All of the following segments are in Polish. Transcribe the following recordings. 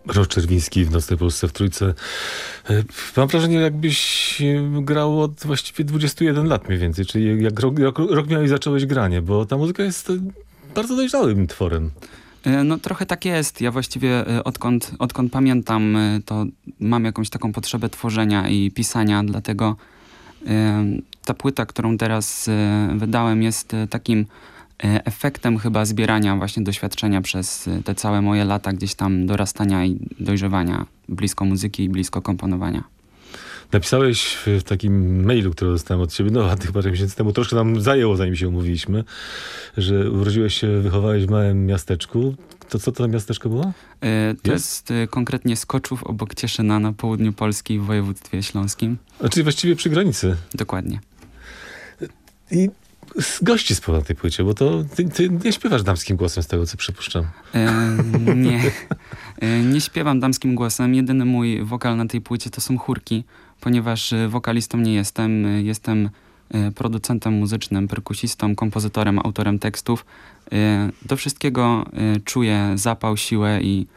Robert Czerwiński w Nocnej Polsce w Trójce. Mam wrażenie, jakbyś grał od właściwie 21 lat mniej więcej, czyli jak rok miałeś zacząłeś granie, bo ta muzyka jest bardzo dojrzałym tworem. No trochę tak jest. Ja właściwie odkąd pamiętam, to mam jakąś taką potrzebę tworzenia i pisania, dlatego ta płyta, którą teraz wydałem, jest takim efektem chyba zbierania właśnie doświadczenia przez te całe moje lata gdzieś tam dorastania i dojrzewania blisko muzyki i blisko komponowania. Napisałeś w takim mailu, który dostałem od ciebie, ładnych parę miesięcy temu, troszkę nam zajęło, zanim się umówiliśmy, że urodziłeś się, wychowałeś w małym miasteczku. To co to miasteczko było? To jest konkretnie Skoczów obok Cieszyna na południu Polski w województwie śląskim. Czyli właściwie przy granicy. Dokładnie. I gości na tej płycie, bo to ty nie śpiewasz damskim głosem z tego, co przypuszczam. Nie. Nie śpiewam damskim głosem. Jedyny mój wokal na tej płycie to są chórki, ponieważ wokalistą nie jestem. Jestem producentem muzycznym, perkusistą, kompozytorem, autorem tekstów. Do wszystkiego czuję zapał, siłę i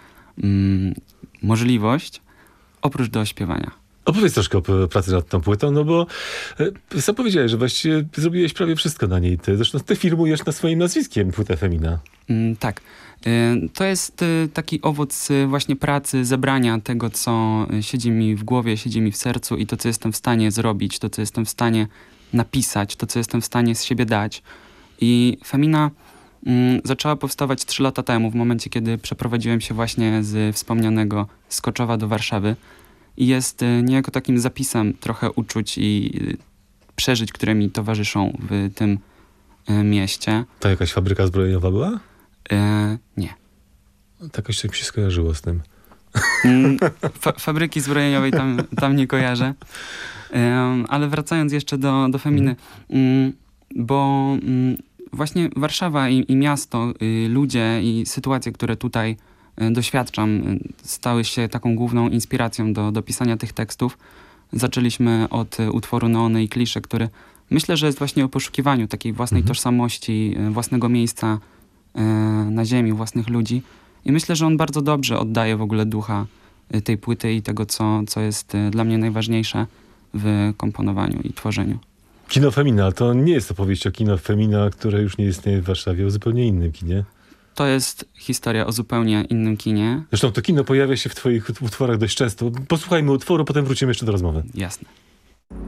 możliwość, oprócz do śpiewania. Opowiedz troszkę o pracy nad tą płytą, no bo sam powiedziałeś, że właściwie zrobiłeś prawie wszystko na niej. Zresztą ty firmujesz na swoim nazwiskiem płytę Femina. Tak. To jest taki owoc właśnie pracy, zebrania tego, co siedzi mi w głowie, siedzi mi w sercu i to, co jestem w stanie zrobić, to, co jestem w stanie napisać, to, co jestem w stanie z siebie dać. I Femina zaczęła powstawać 3 lata temu, w momencie, kiedy przeprowadziłem się właśnie z wspomnianego Skoczowa do Warszawy. I jest niejako takim zapisem trochę uczuć i przeżyć, które mi towarzyszą w tym mieście. To jakaś fabryka zbrojeniowa była? Nie. Tak jakoś mi się skojarzyło z tym. Fabryki zbrojeniowej tam nie kojarzę. Ale wracając jeszcze do Feminy, bo właśnie Warszawa i miasto, ludzie i sytuacje, które tutaj doświadczam, stały się taką główną inspiracją do pisania tych tekstów. Zaczęliśmy od utworu Neony i Klisze, który myślę, że jest właśnie o poszukiwaniu takiej własnej tożsamości, własnego miejsca na ziemi, własnych ludzi. I myślę, że on bardzo dobrze oddaje w ogóle ducha tej płyty i tego, co jest dla mnie najważniejsze w komponowaniu i tworzeniu. Kino Femina, to nie jest opowieść o kino Femina, które już nie istnieje w Warszawie, o zupełnie innym kinie. To jest historia o zupełnie innym kinie. Zresztą to kino pojawia się w twoich utworach dość często. Posłuchajmy utworu, potem wrócimy jeszcze do rozmowy. Jasne.